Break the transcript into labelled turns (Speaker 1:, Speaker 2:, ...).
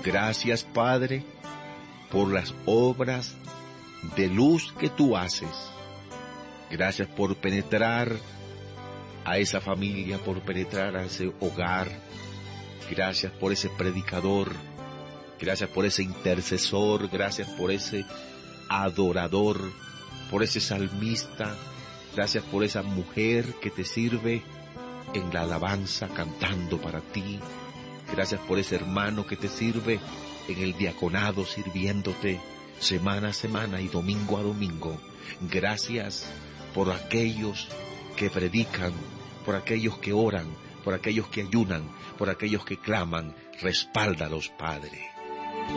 Speaker 1: Gracias, Padre, por las obras de luz que tú haces. Gracias por penetrar a esa familia, por penetrar a ese hogar. Gracias por ese predicador. Gracias por ese intercesor. Gracias por ese adorador, por ese salmista. Gracias por esa mujer que te sirve en la alabanza cantando para ti. Gracias por ese hermano que te sirve en el diaconado sirviéndote semana a semana y domingo a domingo. Gracias por aquellos que predican, por aquellos que oran, por aquellos que ayunan, por aquellos que claman. Respáldalos, Padre.